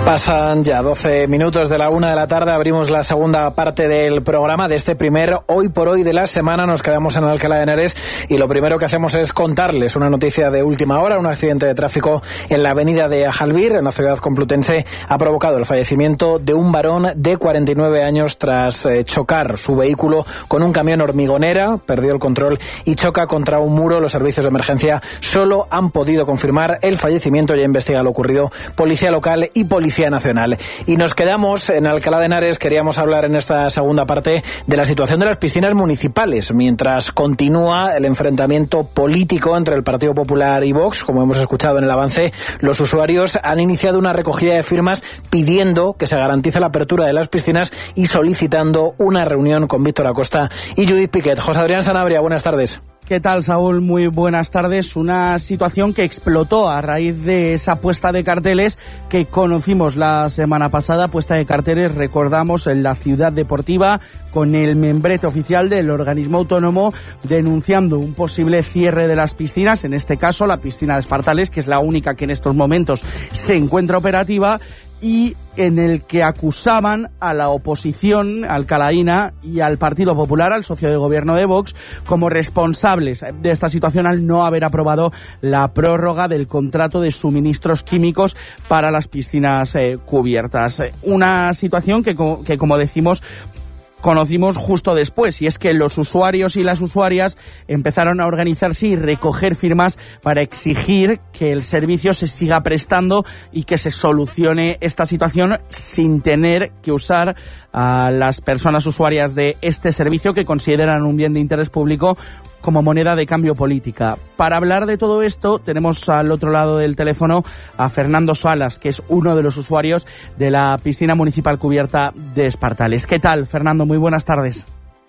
Pasan ya 12 minutos de la 1 de la tarde, abrimos la segunda parte del programa de este primer Hoy por Hoy de la semana. Nos quedamos en Alcalá de Henares y lo primero que hacemos es contarles una noticia de última hora. Un accidente de tráfico en la avenida de Ajalbir, en la ciudad complutense, ha provocado el fallecimiento de un varón de 49 años tras chocar su vehículo con un camión hormigonera, perdió el control y choca contra un muro. Los servicios de emergencia solo han podido confirmar el fallecimiento. Ya investiga lo ocurrido Policía Local y Policía Nacional. Y nos quedamos en Alcalá de Henares. Queríamos hablar en esta segunda parte de la situación de las piscinas municipales, mientras continúa el enfrentamiento político entre el Partido Popular y Vox. Como hemos escuchado en el avance, los usuarios han iniciado una recogida de firmas pidiendo que se garantice la apertura de las piscinas y solicitando una reunión con Víctor Acosta y Judith Piquet. José Adrián Sanabria, buenas tardes. ¿Qué tal, Saúl? Muy buenas tardes. Una situación que explotó a raíz de esa puesta de carteles que conocimos la semana pasada. Puesta de carteles, recordamos, en la Ciudad Deportiva, con el membrete oficial del organismo autónomo denunciando un posible cierre de las piscinas, en este caso la piscina de Espartales, que es la única que en estos momentos se encuentra operativa, y en el que acusaban a la oposición alcalaína y al Partido Popular, al socio de gobierno de Vox, como responsables de esta situación al no haber aprobado la prórroga del contrato de suministros químicos para las piscinas cubiertas. Una situación que como decimos, conocimos justo después, y es que los usuarios y las usuarias empezaron a organizarse y recoger firmas para exigir que el servicio se siga prestando y que se solucione esta situación sin tener que usar a las personas usuarias de este servicio, que consideran un bien de interés público, como moneda de cambio política. Para hablar de todo esto tenemos al otro lado del teléfono a Fernando Salas, que es uno de los usuarios de la piscina municipal cubierta de Espartales. ¿Qué tal, Fernando? Muy buenas tardes.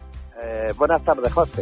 Buenas tardes, José.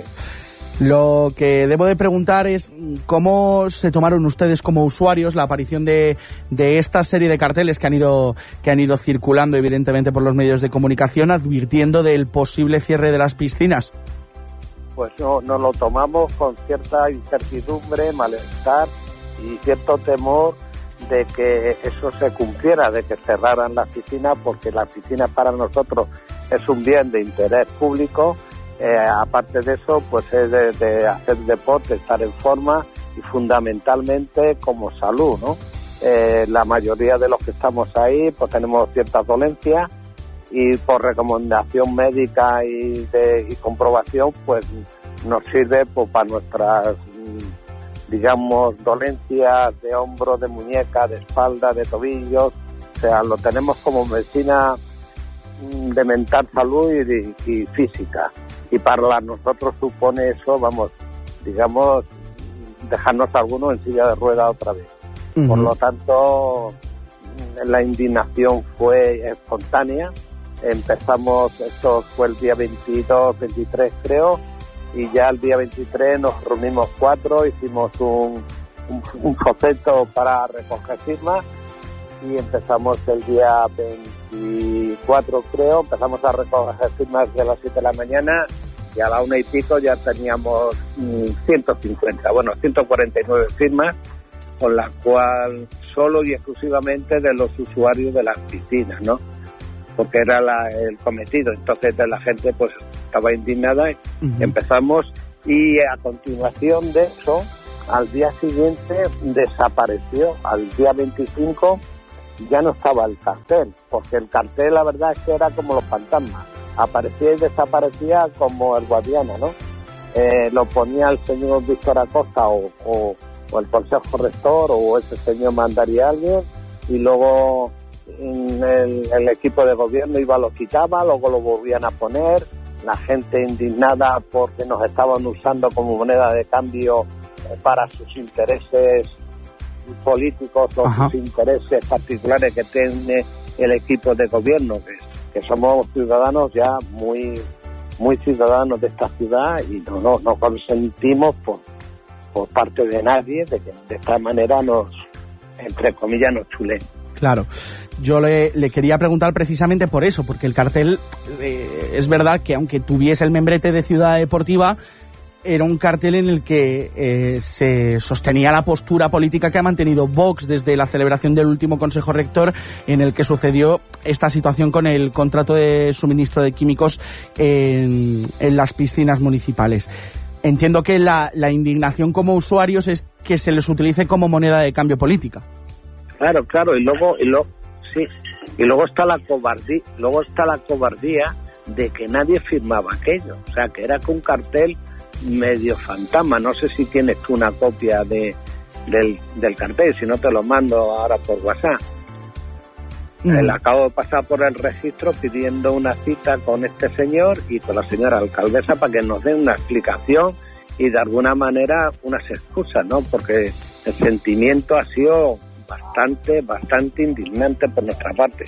Lo que debo de preguntar es cómo se tomaron ustedes como usuarios la aparición de esta serie de carteles que han ido circulando evidentemente por los medios de comunicación, advirtiendo del posible cierre de las piscinas. Pues nos lo tomamos con cierta incertidumbre, malestar y cierto temor de que eso se cumpliera, de que cerraran las piscinas, porque las piscinas para nosotros es un bien de interés público. Aparte de eso, pues es de hacer deporte, estar en forma y fundamentalmente como salud, ¿no? La mayoría de los que estamos ahí pues tenemos ciertas dolencias, y por recomendación médica y comprobación pues nos sirve pues para nuestras, digamos, dolencias de hombro, de muñeca, de espalda, de tobillos. O sea, lo tenemos como medicina de mental salud y física, y para nosotros supone eso, vamos, digamos, dejarnos algunos en silla de ruedas otra vez. Uh-huh. Por lo tanto, la indignación fue espontánea. Empezamos, esto fue el día 22, 23 creo, y ya el día 23 nos reunimos 4, hicimos un boceto para recoger firmas, y empezamos el día 24 creo, empezamos a recoger firmas de las 7 de la mañana, y a la 1 y pico ya teníamos 149 firmas, con la cual solo y exclusivamente de los usuarios de las piscinas, ¿no? Porque era el cometido. Entonces la gente pues estaba indignada. Uh-huh. Empezamos, y a continuación de eso, al día siguiente desapareció. Al día 25 ya no estaba el cartel, porque el cartel la verdad es que era como los fantasmas, aparecía y desaparecía como el Guadiana, ¿no? Lo ponía el señor Víctor Acosta o el Consejo Rector, o ese señor mandaría a alguien, y luego el equipo de gobierno lo quitaba, luego lo volvían a poner. La gente indignada porque nos estaban usando como moneda de cambio para sus intereses políticos o Ajá. sus intereses particulares que tiene el equipo de gobierno, que somos ciudadanos ya muy ciudadanos de esta ciudad, y no consentimos por parte de nadie de que de esta manera nos, entre comillas, nos chulen. Claro, yo le quería preguntar precisamente por eso, porque el cartel es verdad que aunque tuviese el membrete de Ciudad Deportiva, era un cartel en el que se sostenía la postura política que ha mantenido Vox desde la celebración del último Consejo Rector, en el que sucedió esta situación con el contrato de suministro de químicos en las piscinas municipales. Entiendo que la indignación como usuarios es que se les utilice como moneda de cambio política. Claro, y luego está la cobardía de que nadie firmaba aquello, o sea, que era con un cartel medio fantasma. No sé si tienes tú una copia del cartel, si no te lo mando ahora por WhatsApp. Le acabo de pasar por el registro pidiendo una cita con este señor y con la señora alcaldesa para que nos den una explicación y de alguna manera unas excusas, ¿no? Porque el sentimiento ha sido bastante indignante por nuestra parte.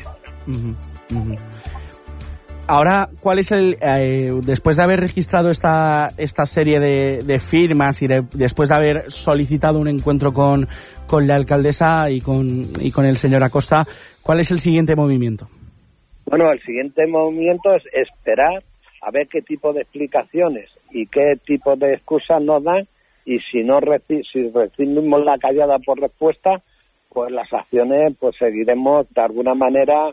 Ahora, ¿cuál es después de haber registrado esta serie de firmas y después de haber solicitado un encuentro con la alcaldesa y con el señor Acosta, cuál es el siguiente movimiento? Bueno, el siguiente movimiento es esperar a ver qué tipo de explicaciones y qué tipo de excusas nos dan, y si recibimos la callada por respuesta, pues las acciones pues seguiremos de alguna manera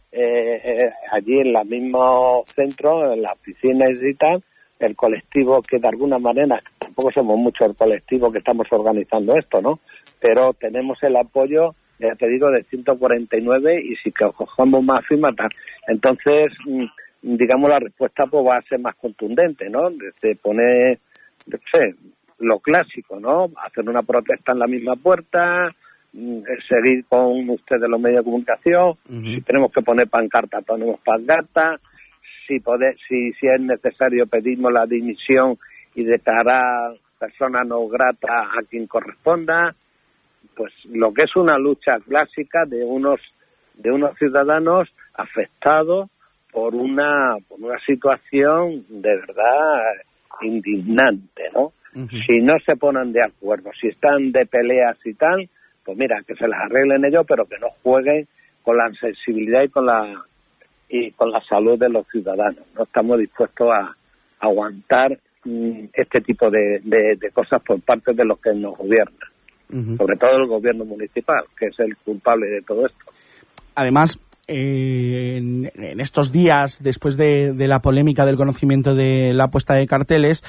allí en el mismo centro, en las piscinas y tal, el colectivo que de alguna manera, tampoco somos muchos el colectivo que estamos organizando esto, ¿no? Pero tenemos el apoyo, ya te digo, de 149, y si cogemos más firmas, entonces, digamos, la respuesta pues va a ser más contundente, ¿no? Desde poner, no sé, lo clásico, ¿no? Hacer una protesta en la misma puerta, seguir con ustedes los medios de comunicación. Si tenemos que poner pancarta, ponemos pancarta. Si es necesario, pedimos la dimisión y declarar persona no grata a quien corresponda. Pues lo que es una lucha clásica de unos ciudadanos afectados por una situación de verdad indignante, ¿no? Si no se ponen de acuerdo, si están de peleas y tal, pues mira, que se las arreglen ellos, pero que no jueguen con la sensibilidad y con la salud de los ciudadanos. No estamos dispuestos a aguantar este tipo de cosas por parte de los que nos gobiernan, sobre todo el gobierno municipal, que es el culpable de todo esto. Además, en estos días, después de la polémica del conocimiento de la puesta de carteles,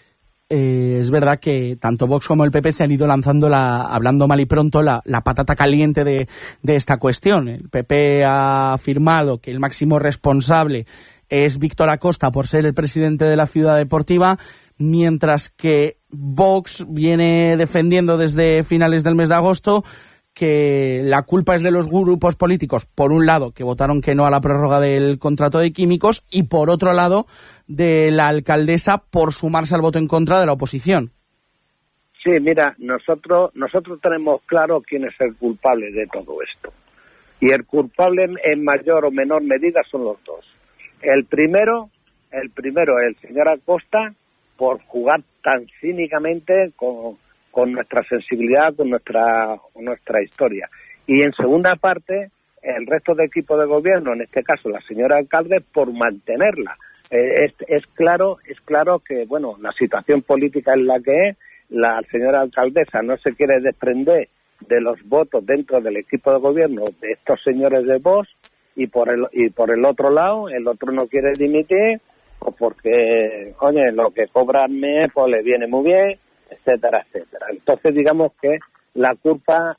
es verdad que tanto Vox como el PP se han ido lanzando, hablando mal y pronto, la patata caliente de esta cuestión. El PP ha afirmado que el máximo responsable es Víctor Acosta por ser el presidente de la Ciudad Deportiva, mientras que Vox viene defendiendo desde finales del mes de agosto que la culpa es de los grupos políticos, por un lado, que votaron que no a la prórroga del contrato de químicos, y por otro lado, de la alcaldesa por sumarse al voto en contra de la oposición. Sí, mira, nosotros tenemos claro quién es el culpable de todo esto. Y el culpable en mayor o menor medida son los dos. El primero es el señor Acosta, por jugar tan cínicamente con nuestra sensibilidad, con nuestra historia. Y en segunda parte, el resto del equipo de gobierno, en este caso la señora alcalde, por mantenerla. Es claro que, bueno, la situación política es la que es. La señora alcaldesa no se quiere desprender de los votos dentro del equipo de gobierno de estos señores de Vox, y por el otro lado, el otro no quiere dimitir, o porque, oye, lo que cobra al mes pues le viene muy bien, etcétera, etcétera. Entonces, digamos que la culpa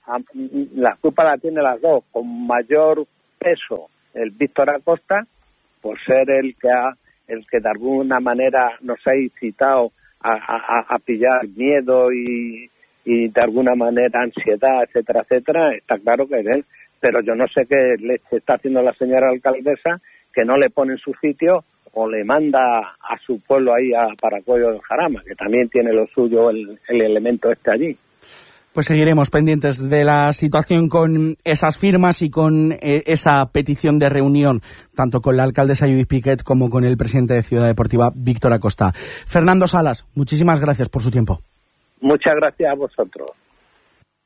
la tiene las dos, con mayor peso el Víctor Acosta, por ser el que de alguna manera nos ha incitado a pillar miedo y de alguna manera ansiedad, etcétera, etcétera. Está claro que es él, pero yo no sé qué le está haciendo la señora alcaldesa, que no le pone en su sitio o le manda a su pueblo ahí a Paracuello del Jarama, que también tiene lo suyo el elemento este allí. Pues seguiremos pendientes de la situación con esas firmas y con esa petición de reunión, tanto con la alcaldesa Judith Piquet como con el presidente de Ciudad Deportiva, Víctor Acosta. Fernando Salas, muchísimas gracias por su tiempo. Muchas gracias a vosotros.